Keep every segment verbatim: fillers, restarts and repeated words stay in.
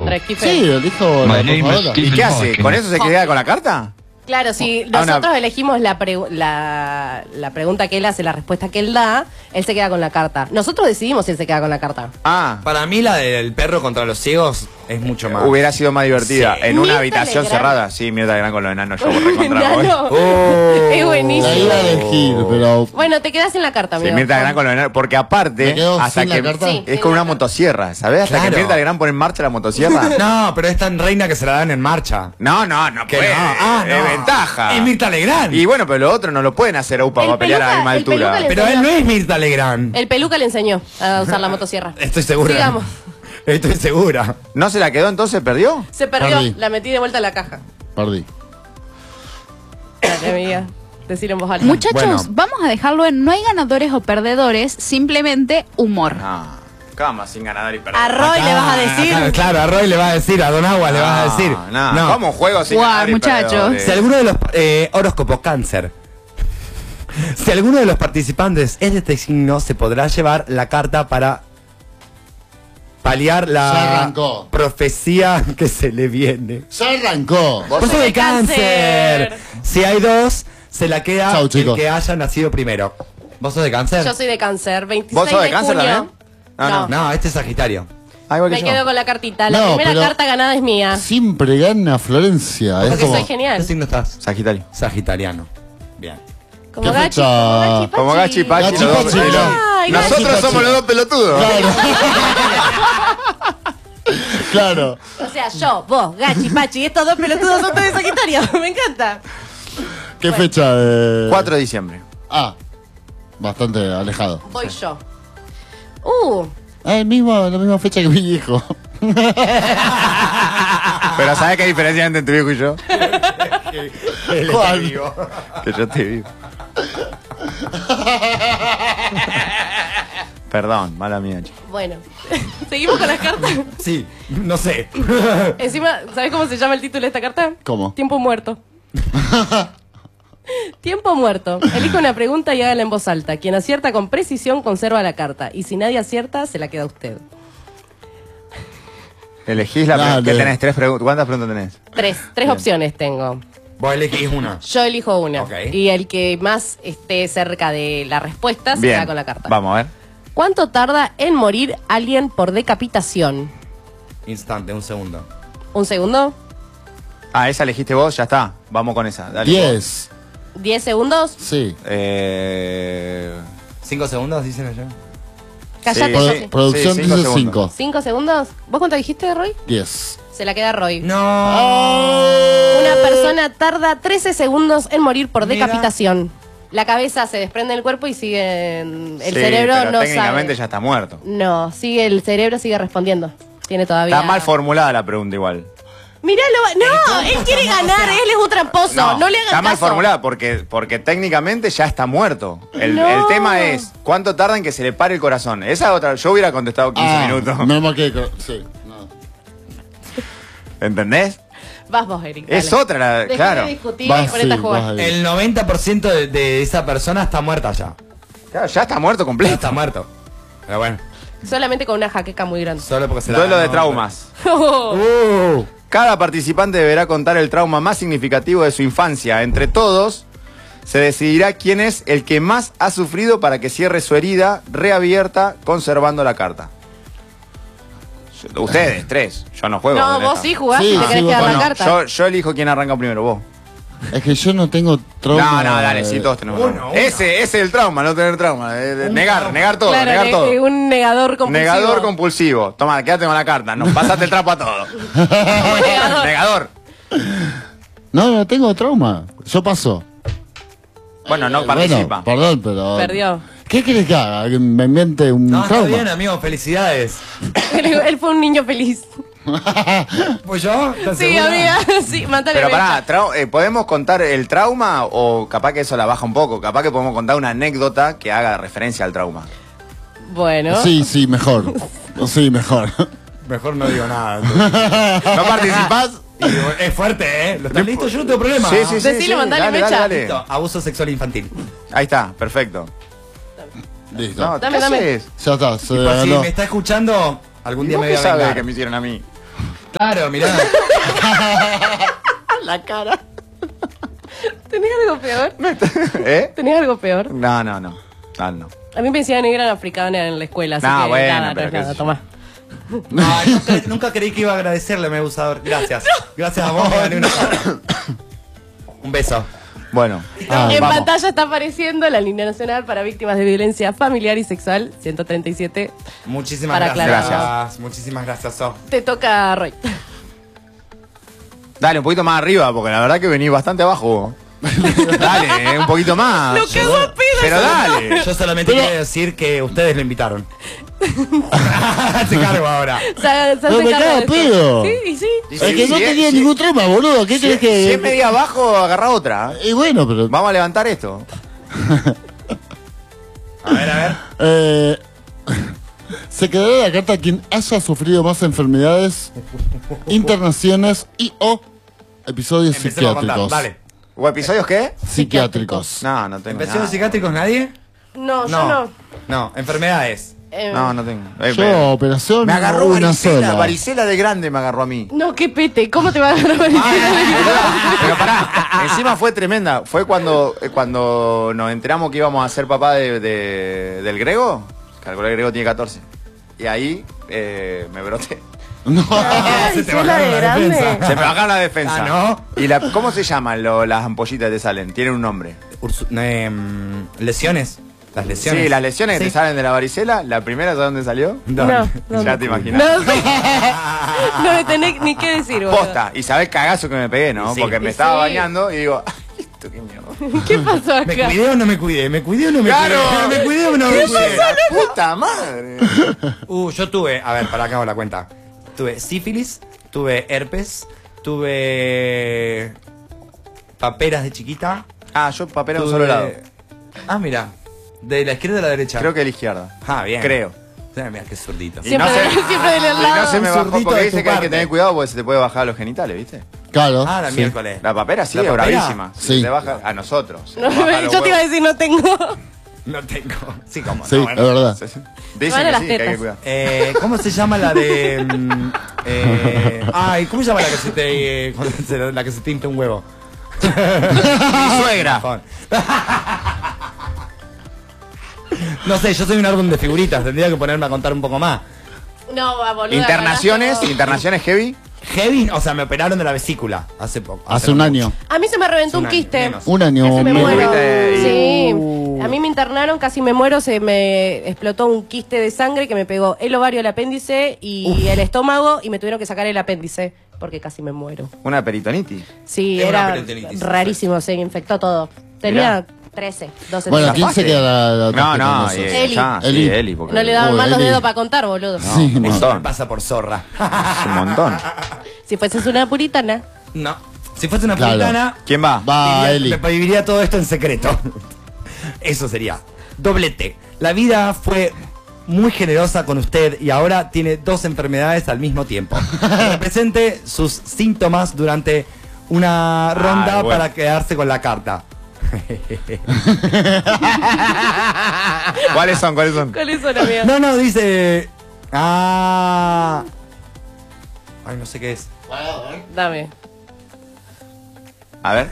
Contra Skiffer. Sí, elijo la portadora. ¿Y qué hace? ¿Con eso se queda con la carta? Claro, si Ah, nosotros una- elegimos la, pre- la, la pregunta que él hace, la respuesta que él da, él se queda con la carta. Nosotros decidimos si él se queda con la carta. Ah, Para mí la del perro contra los ciegos es mucho más. hubiera sido más divertida. Sí. En una Mirta habitación Legrand. cerrada. Sí, Mirta Legrand con los enanos. Yo recontra Enano. voy. Oh. Es La buenísimo. iba a elegir, pero... Bueno, te quedas en la carta, Sí, amigo. Mirta Legrand con los enanos. Porque ¿Me aparte, quedo hasta sin la que carta? Sí. es con una motosierra, ¿sabes? Hasta Claro. que Mirta Legrand pone en marcha la motosierra. No, pero es tan reina que se la dan en marcha. No, no, no Que puede. no. Ah, Es no. ventaja. Es Mirta Legrand. Y bueno, pero lo otro no lo pueden hacer a UPA El para pelear a la peluca- misma el peluca altura. le- Pero él no es Mirta Legrand. El peluca le enseñó a usar la motosierra. Estoy segura. Sigamos. Estoy segura. ¿No se la quedó entonces? ¿Perdió? Se perdió, Perdí. la metí de vuelta a la caja. Perdí. Dale, amiga. Decir en voz alta. Muchachos, Bueno. vamos a dejarlo en no hay ganadores o perdedores, simplemente humor. Ah, cama sin ganar y perder. A Roy le vas a decir. Acá, claro, a Roy le vas a decir, a Don Agua le vas a decir. No, no. ¿Cómo juego sin Guau, ganar y muchachos. perdedores? Si alguno de los eh, horóscopos cáncer, si alguno de los participantes es de este signo, se podrá llevar la carta para paliar Ya la arrancó. profecía que se le viene. Ya arrancó. Vos Vos sos de cáncer. cáncer. Si hay dos, se la queda Chau, el chicos. que haya nacido primero. ¿Vos sos de cáncer? Yo soy de cáncer, veintiséis ¿Vos sos de cáncer junio. también? Ah, No, No, este es Sagitario. Ah, igual que me yo. quedo con la cartita. La No, primera pero- carta ganada es mía. Siempre gana Florencia. Es Porque como... soy genial. ¿Qué signo estás? Sagitario. Sagitariano. Bien. Como ¿Qué gachi, fecha? como gachi, pachi. Como Gachi Pachi. Gachi los dos- Pachi, y los- Ay, Nosotros Gachi somos Pachi. los dos pelotudos. Claro. Claro. O sea, yo, vos, Gachi, Pachi, estos dos pelotudos son todos de Sagitario. Me encanta. ¿Qué fecha? De... cuatro de diciembre. Ah, bastante alejado. Voy yo. Uh, Ah, el mismo, la misma fecha que mi hijo. Pero ¿sabes qué diferencia hay entre tu viejo y yo? ¿Cuál? Que yo te vivo. Perdón, mala mía, chico. bueno. Seguimos con las cartas. Sí, no sé. Encima, ¿sabes cómo se llama el título de esta carta? ¿Cómo? Tiempo muerto. Tiempo muerto. Elija una pregunta y hágala en voz alta. Quien acierta con precisión conserva la carta. Y si nadie acierta, se la queda usted. Elegís la Dale. pregunta. ¿Qué tenés? ¿Tres preguntas? ¿Cuántas preguntas tenés? Tres, tres opciones tengo. Vos elegís una. Yo elijo una. Ok. Y el que más esté cerca de la respuesta se Bien. queda con la carta. Vamos a ver. ¿Cuánto tarda en morir alguien por decapitación? Instante, un segundo. ¿Un segundo? Ah, esa elegiste vos, ya está. Vamos con esa. Dale. Diez. ¿Diez segundos? Sí. Eh... ¿Cinco segundos, dicen allá? Callate, Sí. yo Produ- sí. producción Sí, cinco dice segundos. cinco. ¿Cinco segundos? ¿Vos cuánto dijiste, Roy? Diez. Se la queda Roy. No. Una persona tarda trece segundos en morir por Mira. decapitación. La cabeza se desprende del cuerpo y sigue... El sí, cerebro pero no técnicamente sabe. ya está muerto. No, sigue el cerebro sigue respondiendo. Tiene todavía... Está mal formulada la pregunta igual. Míralo, no, él quiere ganar, él es un tramposo, no, le hagan está mal caso. formulada porque, porque técnicamente ya está muerto. El, No. el tema es cuánto tarda en que se le pare el corazón. Esa otra, yo hubiera contestado quince Ah, minutos. me marqué. con- Sí. No. ¿Entendés? Vas vos, Eric. Es dale. otra, la- Dejá claro. de discutir Vas, y ponete a sí, jugar. vas ahí. El noventa por ciento de, de esa persona está muerta ya. Claro, ya está muerto Ya completo. está muerto. Pero bueno, Solamente con una jaqueca muy grande. solo porque se la Duelo de ganó. traumas. Uh, Cada participante deberá contar el trauma más significativo de su infancia. Entre todos, se decidirá quién es el que más ha sufrido para que cierre su herida reabierta conservando la carta. Yo- Ustedes, tres. Yo no juego. No, con vos esta. sí jugás Sí, y te sí, querés vos- quedar Bueno, la carta. yo, yo elijo quién arranca primero, vos. es que yo no tengo No, trauma. no, dale, sí, todos tenemos Uno, trauma. uno. Ese, ese es el trauma, no tener trauma. eh, de- Un negar, trauma. negar todo, Claro, negar ne- todo. eh, un negador compulsivo. Negador compulsivo. Toma, quédate con la carta. Nos pasaste el trapo a todos. Negador. Negador. No, no tengo trauma. Yo paso. Bueno, no Bueno, participa. perdón, pero. Perdió. ¿Qué querés que haga? ¿Que me invente un No, está trauma? bien, amigo, felicidades. él, él fue un niño feliz. ¿Pues yo? ¿Estás Sí, segura? amiga. Sí, mátale. Pero mecha. pará, trau- eh, ¿podemos contar el trauma o capaz que eso la baja un poco? Capaz que podemos contar una anécdota que haga referencia al trauma. Bueno. Sí, sí, mejor. Sí, mejor. Mejor no digo nada. entonces. ¿No participás? Y digo, es fuerte, ¿eh? ¿Lo estás listo? Yo no tengo problema. Sí, sí, sí. Decile, sí, mandale, dale, Mecha. dale, Listo, dale. abuso sexual infantil. Ahí está, perfecto. Listo. No, Dame, ¿qué dame. haces? Ya está, se Y por si ganó. me está escuchando, algún ¿Y día vos me voy qué a sabés vengar. que me hicieron a mí? Claro, mirá. La cara. ¿Tenés algo peor? ¿Eh? ¿Tenés algo peor? No, no, no. Ah, no. A mí me decían negra africana en la escuela, así No, que bueno, nada, no pero es qué nada, sé yo. tomá. No, nunca, nunca creí que iba a agradecerle, me abusador. Gracias. Gracias a vos, me gané una. Un beso. Bueno. Ah, en vamos. pantalla está apareciendo la línea nacional para víctimas de violencia familiar y sexual, ciento treinta y siete. Muchísimas Para gracias. aclarar. Muchísimas gracias, So. Te toca, Roy. Dale, un poquito más arriba, porque la verdad que venís bastante abajo. Dale, eh, un poquito más. Lo que vos pidas. Pero dale. Yo solamente Pero- quiero decir que ustedes lo invitaron. Se cargo ahora. Se- se hace Pero me cargo caga de esto. pedo. Sí, y sí. Y Es si- que no si tenía si- ningún trauma, boludo. ¿Qué Si, crees que.? si es media abajo, agarra otra. Y bueno, pero. Vamos a levantar esto. A ver, a ver. Eh, se quedará la carta quien haya sufrido más enfermedades, internaciones y o episodios Empecemos a contar. psiquiátricos. Dale. ¿O episodios qué? Psiquiátricos. No, no tengo ¿Empecemos nada. psiquiátricos nadie? No, yo no. No, enfermedades. Eh, No, no tengo. Eh, Yo, me- operación, me agarró una varicela. sola. Varicela de grande me agarró a mí. No, qué pete. ¿Cómo te va a agarrar varicela? Pero pará, encima fue tremenda. Fue cuando, eh, cuando nos enteramos que íbamos a ser papá de, de- del Grego. Calculé que el Grego tiene catorce. Y ahí eh, me broté. No. Se te varicela bajaron de la grande. defensa. Se me bajaron la defensa. Ah, ¿no? ¿Y la, cómo se llaman lo- las ampollitas que te salen? Tienen un nombre. Ursu- em, lesiones. Las lesiones. Sí, las lesiones que Sí. te salen de la varicela. La primera, ¿sabes dónde salió? ¿Dónde? No, no, Ya no. te imaginas. No, sé. No me tenés ni qué decir, boludo. Posta. Y sabés cagazo que me pegué, ¿no? Y sí. Porque me Y estaba sí. bañando y digo, ay, esto qué mierda. ¿Qué pasó acá? ¿Me cuidé o no me cuidé? ¿Me cuidé o no me ¡Claro! cuidé? ¿Me cuidé o no me cuidé? ¡La puta madre! Uh, yo tuve, a ver, para acá hago la cuenta. Tuve sífilis, tuve herpes, tuve paperas de chiquita. Ah, yo papel a un tuve- solo lado. Ah, mira. ¿De la izquierda o la derecha? Creo que de la izquierda. Ah, bien. Creo. Ah, mira, qué zurdito. Y Siempre no de- se- siempre del Y no lado. se me Un bajó zurdito porque de dice tu que hay que parte. tener cuidado porque se te puede bajar los genitales, ¿viste? Claro. Ah, la sí. miércoles. La papera sí, ¿La es papera? bravísima. Se Sí. te baja a nosotros. se No, nos baja los yo te iba a huevos. decir, no tengo. No tengo. Sí, cómo Sí, no, es bueno. verdad. Dicen Van a que las sí, que hay que tetas. cuidar. Eh, ¿Cómo se llama la de. mm, eh, ay, ¿cómo se llama la que se te. eh, cuando se- la que se tinta un huevo? Mi suegra. Mejor. No sé, yo soy un álbum de figuritas, tendría que ponerme a contar un poco más. No, va, boludo. Internaciones, cagaste vos. internaciones heavy. Heavy, o sea, me operaron de la vesícula hace poco. Hace no un mucho. año. A mí se me reventó Un un año, quiste. menos. Un año. Casi me menos. muero. Tuviste- Sí. A mí me internaron, casi me muero, se me explotó un quiste de sangre que me pegó el ovario, el apéndice y el estómago y me tuvieron que sacar el apéndice porque casi me muero. Una peritonitis. Sí, Es una era peritonitis. rarísimo, se infectó todo. Tenía trece, doce Bueno, años. ¿quién se queda la, la No, tarjeta no, con eso? eh, Eli. ya, sí, Eli. Eli, porque No le daban Oh, mal los Eli. dedos para contar, boludo. Sí, un no. Eso me montón. pasa por zorra. Es un montón. Si fueses una puritana. No. Si fuese una Claro. puritana, ¿Quién va? Va, diría- Eli. me viviría todo esto en secreto. Eso sería. Doblete. La vida fue muy generosa con usted y ahora tiene dos enfermedades al mismo tiempo. Represente sus síntomas durante una ronda Ay, bueno. para quedarse con la carta. ¿Cuáles son? ¿Cuáles son? ¿Cuál es la mía? No, no, dice... Ah... Ay, no sé qué es. Dame. A ver.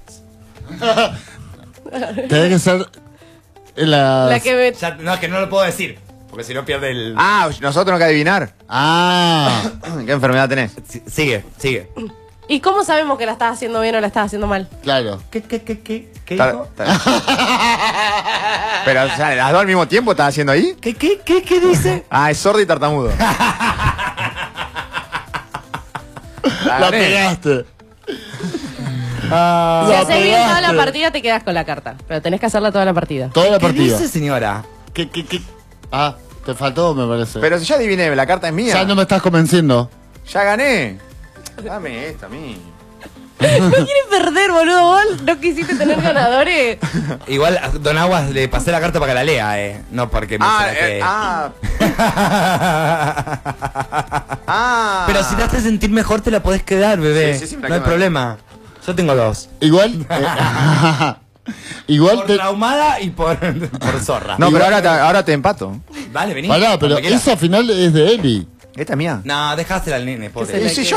Tiene que ser las... La que me... Ya- no, es que no lo puedo decir. Porque si no pierde el... Ah, nosotros tenemos que adivinar. Ah, ¿Qué enfermedad tenés? Si- Sigue, sigue. ¿Y cómo sabemos que la estás haciendo bien o la estás haciendo mal? claro. ¿Qué, qué, qué, qué? ¿Qué Está- dijo? está- Pero, o sea, ¿las dos al mismo tiempo estás haciendo ahí? ¿Qué, qué, qué, qué dice? Ah, es sordo y tartamudo. La gané. pegaste. Si La haces bien toda la pegaste. partida, te quedas con la carta. Pero tenés que hacerla toda la partida. Toda la ¿Qué partida. dice, señora? ¿Qué, qué, qué? Ah, te faltó, me parece. Pero si ya adiviné, la carta es mía. Ya no me estás convenciendo. Ya gané. Dame esta a mí. No quieres perder, boludo. Vos no quisiste tener ganadores. Igual a Don Aguas le pasé la carta para que la lea, eh. No porque me Ah, será que... eh, ah. Ah. Pero si te hace sentir mejor te la podés quedar, bebé. Sí, sí, sí, me la no hay quedo. problema. Yo tengo dos. Igual. eh, igual Por te. traumada y por, por zorra. No, pero ahora te, ahora te empato. Dale, vení. Pará, pero cuando quieras. esa final es de Eli. Esta es mía. No, dejásela al nene, pobre. se Y le si quede. yo